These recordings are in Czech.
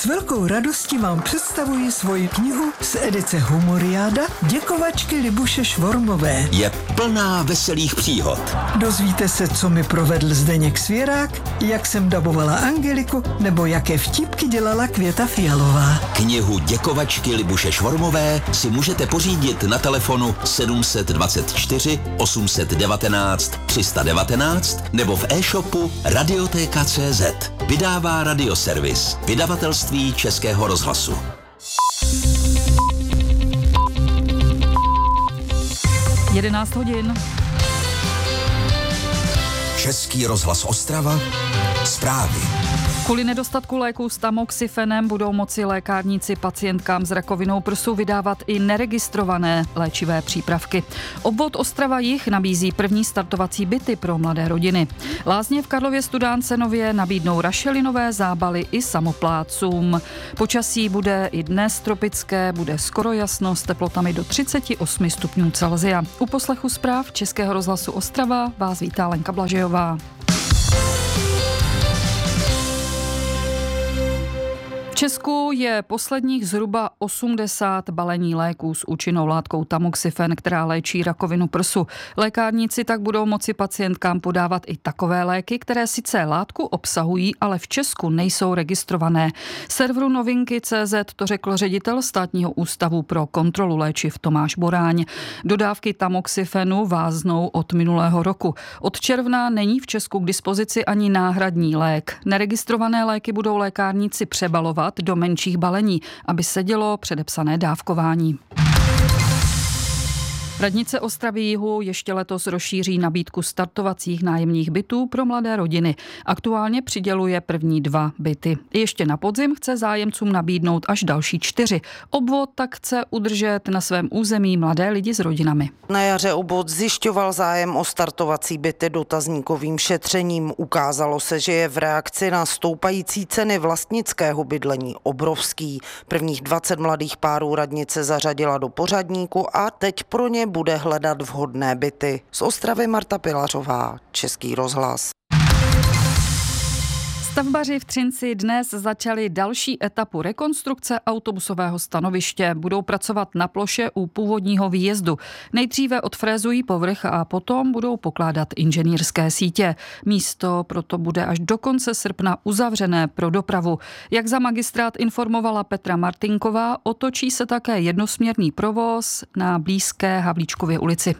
S velkou radostí vám představuji svoji knihu z edice Humoriáda Děkovačky Libuše Švormové. Je plná veselých příhod. Dozvíte se, co mi provedl Zdeněk Svěrák, jak jsem dabovala Angeliku, nebo jaké vtipky dělala Květa Fialová. Knihu Děkovačky Libuše Švormové si můžete pořídit na telefonu 724 819 319 nebo v e-shopu Radioteka.cz. Vydává Radioservis, vydavatelství Českého rozhlasu. Jedenáct hodin. Český rozhlas Ostrava. Zprávy. Kvůli nedostatku léků s tamoxifenem budou moci lékárníci pacientkám s rakovinou prsu vydávat i neregistrované léčivé přípravky. Obvod Ostrava-Jih nabízí první startovací byty pro mladé rodiny. Lázně v Karlově Studánce nově nabídnou rašelinové zábaly i samoplátcům. Počasí bude i dnes tropické, bude skoro jasno s teplotami do 38 stupňů Celsia. U poslechu zpráv Českého rozhlasu Ostrava vás vítá Lenka Blažejová. V Česku je posledních zhruba 80 balení léků s účinnou látkou tamoxifen, která léčí rakovinu prsu. Lékárníci tak budou moci pacientkám podávat i takové léky, které sice látku obsahují, ale v Česku nejsou registrované. Serveru Novinky.cz to řekl ředitel Státního ústavu pro kontrolu léčiv Tomáš Boráň. Dodávky tamoxifenu váznou od minulého roku. Od června není v Česku k dispozici ani náhradní lék. Neregistrované léky budou lékárníci přebalovat do menších balení, aby sedělo předepsané dávkování. Radnice Ostravy-Jihu ještě letos rozšíří nabídku startovacích nájemních bytů pro mladé rodiny. Aktuálně přiděluje první 2 byty. Ještě na podzim chce zájemcům nabídnout až další 4. Obvod tak chce udržet na svém území mladé lidi s rodinami. Na jaře obvod zjišťoval zájem o startovací byty dotazníkovým šetřením. Ukázalo se, že je v reakci na stoupající ceny vlastnického bydlení obrovský. Prvních 20 mladých párů radnice zařadila do pořadníku a teď pro ně bude hledat vhodné byty. Z Ostravy Marta Pilařová, Český rozhlas. Stavbaři v Třinci dnes začali další etapu rekonstrukce autobusového stanoviště. Budou pracovat na ploše u původního výjezdu. Nejdříve odfrézují povrch a potom budou pokládat inženýrské sítě. Místo proto bude až do konce srpna uzavřené pro dopravu. Jak za magistrát informovala Petra Martinková, otočí se také jednosměrný provoz na blízké Havlíčkově ulici.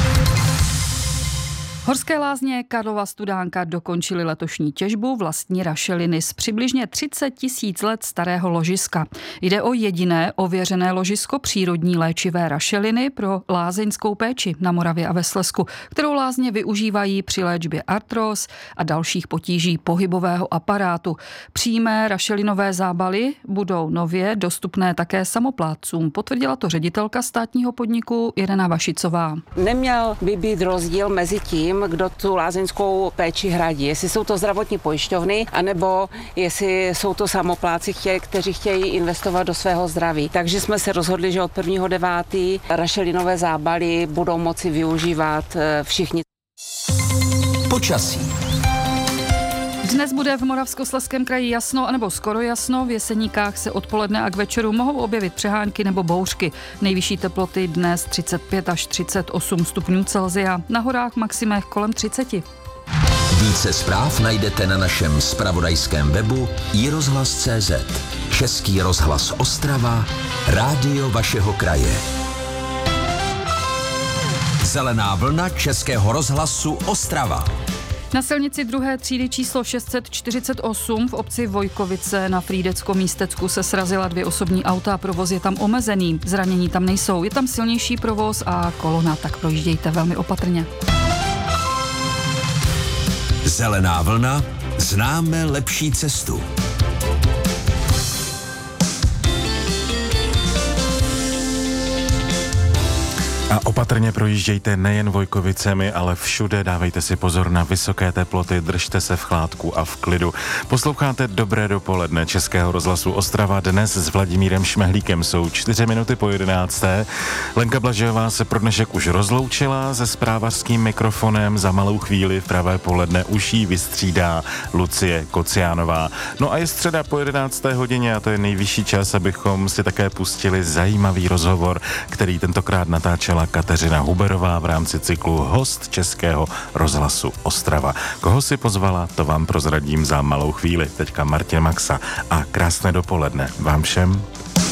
Horské lázně Karlova Studánka dokončily letošní těžbu vlastní rašeliny z přibližně 30 000 let starého ložiska. Jde o jediné ověřené ložisko přírodní léčivé rašeliny pro lázeňskou péči na Moravě a ve Slezsku, kterou lázně využívají při léčbě artróz a dalších potíží pohybového aparátu. Přímé rašelinové zábaly budou nově dostupné také samoplátcům, potvrdila to ředitelka státního podniku Irena Vašicová. Neměl by být rozdíl mezi tím, kdo tu lázeňskou péči hradí. Jestli jsou to zdravotní pojišťovny, anebo jestli jsou to samopláci, kteří chtějí investovat do svého zdraví. Takže jsme se rozhodli, že od 1.9. rašelinové zábaly budou moci využívat všichni. Počasí. Dnes bude v Moravskoslezském kraji jasno anebo skoro jasno. V Jeseníkách se odpoledne a k večeru mohou objevit přehánky nebo bouřky. Nejvyšší teploty dnes 35 až 38 stupňů Celsia. Na horách maximech kolem 30. Více zpráv najdete na našem zpravodajském webu iRozhlas.cz. Český rozhlas Ostrava, rádio vašeho kraje. Zelená vlna Českého rozhlasu Ostrava. Na silnici 2. třídy číslo 648 v obci Vojkovice na Frýdecko-Místecku se srazila 2 osobní auta, provoz je tam omezený, zranění tam nejsou, je tam silnější provoz a kolona, tak projíždějte velmi opatrně. Zelená vlna, známe lepší cestu. A opatrně projíždějte nejen Vojkovicemi, ale všude dávejte si pozor na vysoké teploty, držte se v chládku a v klidu. Posloucháte Dobré dopoledne Českého rozhlasu Ostrava. Dnes s Vladimírem Šmehlíkem jsou 4 minuty po 11. Lenka Blažejová se pro dnešek už rozloučila se zprávařským mikrofonem. Za malou chvíli v pravé poledne už jí vystřídá Lucie Kociánová. No a je středa po 11. hodině a to je nejvyšší čas, abychom si také pustili zajímavý rozhovor, který tentokrát natáčela Kateřina Huberová v rámci cyklu Host Českého rozhlasu Ostrava. Koho si pozvala, to vám prozradím za malou chvíli. Teďka Martin Maxa a krásné dopoledne vám všem.